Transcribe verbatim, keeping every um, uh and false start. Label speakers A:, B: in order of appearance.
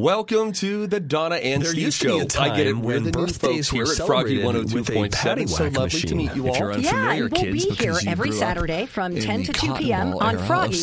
A: Welcome to the Donna and
B: There
A: Steve
B: used to
A: Show.
B: be a time
A: I get it. We're
B: when
A: the new
B: birthdays
A: folks
B: were
A: here at Froggy
B: celebrated
A: one oh two
B: with a
A: point seven. So
B: paddywhack
A: lovely to
B: machine.
A: meet you
B: If
A: all.
B: you're
C: Yeah,
B: unfamiliar,
C: and we'll
B: kids,
C: be here
B: because you
C: every
B: grew up
C: Saturday from
B: in
C: ten
B: the
C: to two
B: cotton
C: p.m.
B: ball
C: on
B: era of
C: Froggy